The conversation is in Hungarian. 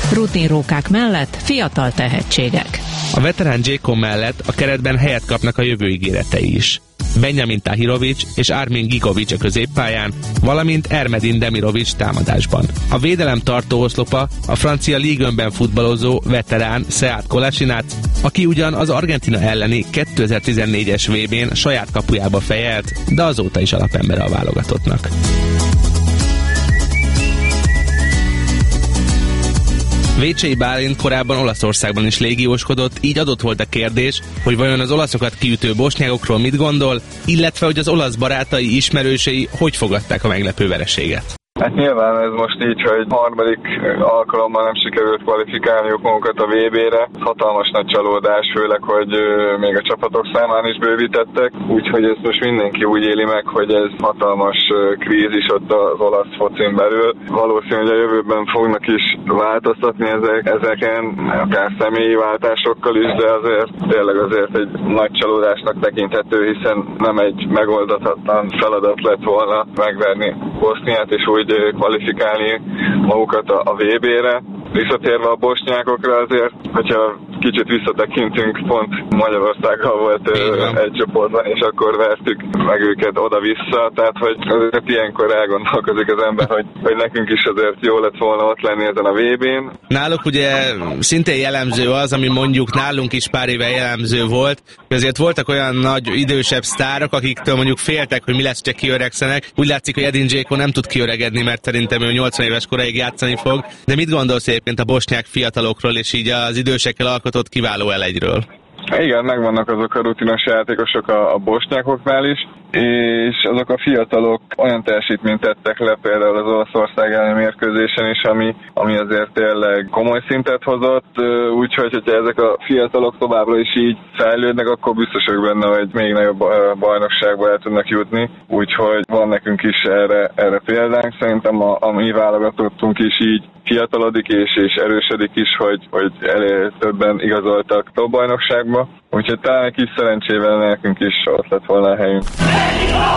Rutinrókák mellett fiatal tehetségek. A veterán Dzeko mellett a keretben helyet kapnak a jövő ígéretei is. Benjamin Tahirović és Armin Gigović a középpályán, valamint Ermedin Demirović támadásban. A védelem tartó oszlopa a francia Ligue 1-ben futballozó veterán Sead Kolasinac, aki ugyan az Argentína elleni 2014-es VB-n saját kapujába fejelt, de azóta is alapembere a válogatottnak. Vécsey Bálint korábban Olaszországban is légióskodott, így adott volt a kérdés, hogy vajon az olaszokat kiütő bosnyákokról mit gondol, illetve hogy az olasz barátai, ismerősei hogy fogadták a meglepő vereséget. Hát nyilván ez most így, hogy harmadik alkalommal nem sikerült kvalifikálniuk magukat a VB-re. Hatalmas nagy csalódás, főleg, hogy még a csapatok számán is bővítettek. Úgyhogy ezt most mindenki úgy éli meg, hogy ez hatalmas krízis ott az olasz focin belül. Valószínű, hogy a jövőben fognak is változtatni ezeken, akár személyi váltásokkal is, de azért tényleg egy nagy csalódásnak tekinthető, hiszen nem egy megoldatlan feladat lett volna megverni Boszniát és úgy kvalifikálni magukat a VB-re. Visszatérve a bosnyákokra azért, hogyha kicsit visszatekintünk, pont Magyarországgal volt egy csoportban, és akkor vertük meg őket oda-vissza, tehát hogy azért ilyenkor elgondolkozik az ember, hogy nekünk is azért jó lett volna ott lenni ezen a VB-n. Náluk ugye szintén jellemző az, ami mondjuk nálunk is pár éve jellemző volt, hogy azért voltak olyan nagy idősebb sztárok, akiktől mondjuk féltek, hogy mi lesz, ha kiöregszenek. Úgy látszik, hogy Edin Dzeko nem tud kiöregedni, mert szerintem ő 80 éves koráig játszani fog. De mit gondolsz egyébként a bosnyák fiatalokról, és így az idősekkel alkotott kiváló elegyről? Igen, megvannak azok a rutinos játékosok a bosnyákoknál is, és azok a fiatalok olyan teljesítményt tettek le például az Olaszország elleni mérkőzésen is, ami azért tényleg komoly szintet hozott, úgyhogy hogyha ezek a fiatalok továbbra is így fejlődnek, akkor biztosak benne, hogy még nagyobb bajnokságba el tudnak jutni, úgyhogy van nekünk is erre példánk. Szerintem a mi válogatottunk is így fiatalodik és erősödik is, hogy többen igazoltak top bajnokságba. Úgyhogy talán egy kis szerencsével nekünk is ott lett volna a helyünk.